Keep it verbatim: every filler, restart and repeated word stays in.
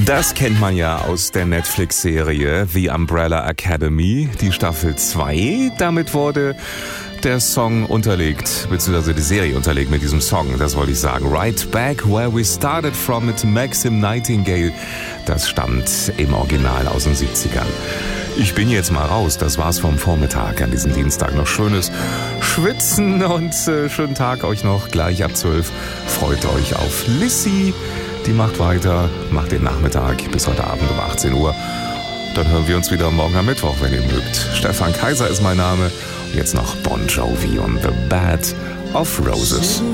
Das kennt man ja aus der Netflix-Serie The Umbrella Academy, die Staffel zwei. Damit wurde der Song unterlegt, beziehungsweise die Serie unterlegt mit diesem Song, das wollte ich sagen. Right Back Where We Started From mit Maxim Nightingale. Das stammt im Original aus den siebzigern. Ich bin jetzt mal raus, das war's vom Vormittag an diesem Dienstag. Noch schönes Schwitzen und äh, schönen Tag euch noch. Gleich ab zwölf freut euch auf Lissy. Die macht weiter, macht den Nachmittag bis heute Abend um achtzehn Uhr. Dann hören wir uns wieder morgen am Mittwoch, wenn ihr mögt. Stefan Kaiser ist mein Name. Jetzt noch Bon Jovi und The Bed of Roses.